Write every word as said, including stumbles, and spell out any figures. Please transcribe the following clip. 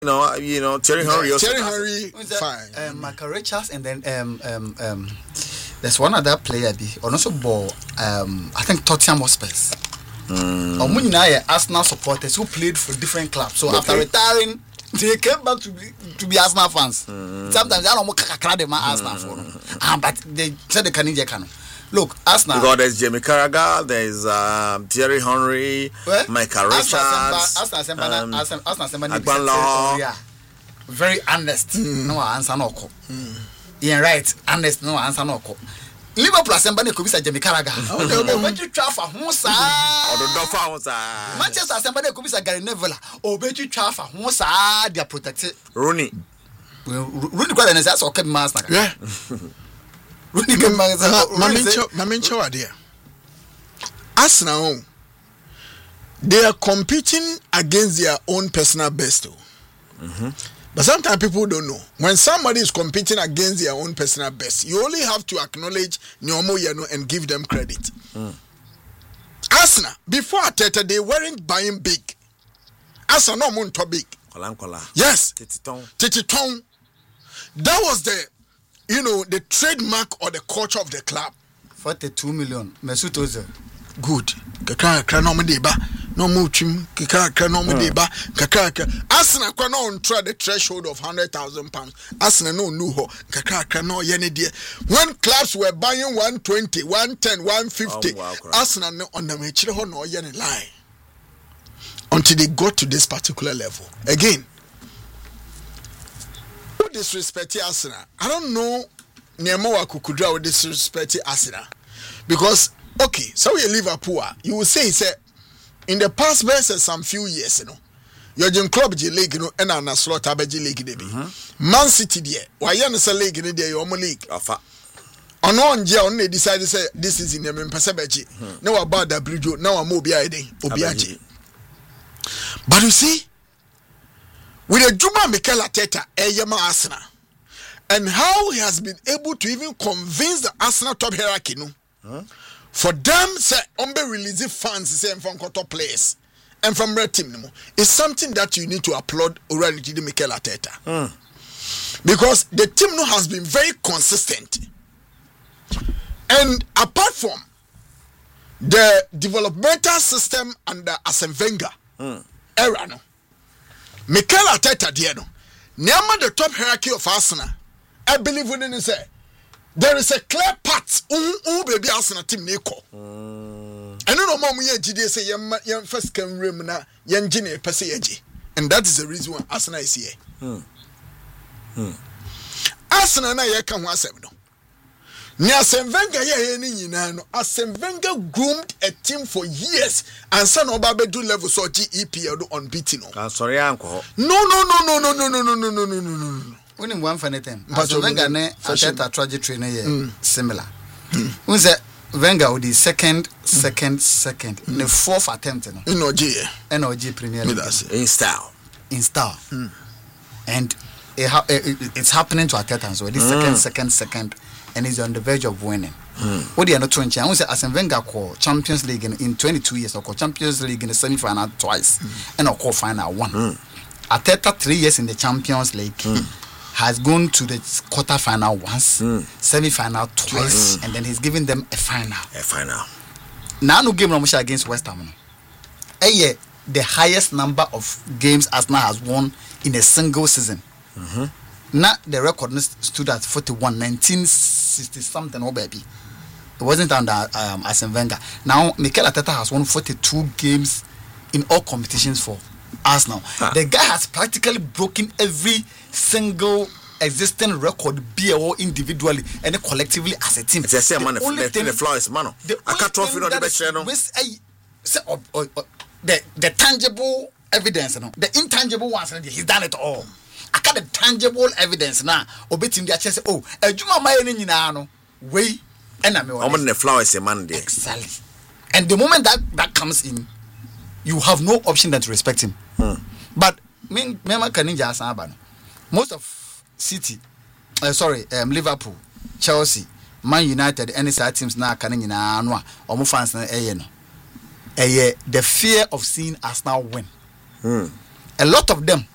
You know, you know, Thierry Henry. Yeah, also Thierry Henry, fine. Um, Michael Richards, and then um, um, um, there's one other player, or also ball. Um, I think Tottenham Hotspurs. Mm. Or Arsenal supporters who played for different clubs. So okay. after retiring, they came back to be to be Arsenal fans. Mm. Sometimes I don't know what them Arsenal for. Ah, but they said they can inject can. Look, Arsenal. Because there's Jamie Carragher, there's um, Thierry Henry, well, Michael Richards, Arsenal Sembana, um, Arsenal Sembana, yeah, very honest. Mm. No answer no ko. Yeah, right. Honest no answer no ko. Liverpool Sembana could be Jamie Carragher. Oh, but you try for Honsa. Or the Dolphin Honsa. Manchester Sembana could be Gary Neville. Or bet you try for Honsa. They are protected. Rooney. Rooney got an answer. Okay, master. Yeah. Mamincho idea. Arsenal, they are competing against their own personal best. Mm-hmm. But sometimes people don't know. When somebody is competing against their own personal best, you only have to acknowledge Nyomo Yano and give them credit. Mm. Arsenal, before Arteta, they weren't buying big. Arsenal no too big. Yes. Tititon. Tititon. That was the You know, the trademark or the culture of the club. forty-two million. Mesut Ozil. Good. Kaka kra no me deba. No mo twim. Kaka kra no me deba. Kaka kra. Arsenal kwa no on try the threshold of one hundred thousand pounds. Arsenal no no ho. Kaka kra no ye ne de. When clubs were buying one twenty, one ten, one fifty, oh, wow, Arsenal no on them chire ho no ye ne lie. Until they got to this particular level. Again, disrespect Arsenal. I don't know Nemo Kukudra would disrespect Arsenal. Because, okay, so we Liverpool, you will say, say in the past versus some few years, you know, you're in club G League, you know, and I'm a slot Abaji League, baby. Man City, dear, why you're a league in the day, you're league. On one year, only decided to say this is in the Pasabaji. Now about the bridge, now I'm Obiade, Obiaji. But you see, with a Juma Mikel Arteta, Eyema Arsenal, and how he has been able to even convince the Arsenal top hierarchy, no, huh? For them, say, umbe releasing fans, say, from top players and from red team, no, is something that you need to applaud already to Mikel Arteta, huh? Because the team no has been very consistent, and apart from the developmental system under Arsene Wenger huh? era, no. Mikel Arteta dear no. Near the top hierarchy of Arsenal, I believe within it say there is a clear path. Um, um, baby Arsenal team Nico. And no more we G D say young first can room na young Gene Passage, and that is the reason why Arsenal is here. Hmm. Hmm. Arsenal na ye can one seven. Nya Arsene Wenger ye ni nyina no. Arsene Wenger groomed a team for years and son oba bedu level so G E P L do unbeaten. Ah sorry anko. No no no no no no no no no no no no no. When him one funny thing. Arsene Wenger ne Arteta trajectory ne ye similar. When say Wenger with the second second second the fourth attempt no. In O G. N O G Premier League. In style. In style. And it, it, it's happening to Arteta so the second second second and he's on the verge of winning. Mm. What they are not twenty. I want to say Arsene Wenger call Champions League in, in twenty-two years, or call Champions League in the semi-final twice, mm. and or call final one. Mm. Arteta three years in the Champions League mm. has gone to the quarter-final once, mm. semi-final twice, mm. and then he's giving them a final. A final. Now no game against West Ham. A year, the highest number of games Arsenal has won in a single season. Mm-hmm. Now the record stood at forty-one, nineteen sixty something, oh baby. It wasn't under um, Arsene Wenger. Now Mikel Arteta has won forty-two games in all competitions for Arsenal. Huh. The guy has practically broken every single existing record, be or individually and collectively as a team. It's a same man. The only thing the floor is man. I can't trophy no the the the tangible evidence, no, the intangible ones. He's done it all. I got the tangible evidence now. Obetim the chest. Oh, a Juma my any no way. And I'm on the floor is a man there. Exactly. And the moment that that comes in, you have no option than to respect him. Hmm. But me, me, Kaninja most of City, uh, sorry, um, Liverpool, Chelsea, Man United, any side teams now Kaninja no, or more fans na eh no. Eh, the fear of seeing Arsenal win. Hmm. A lot of them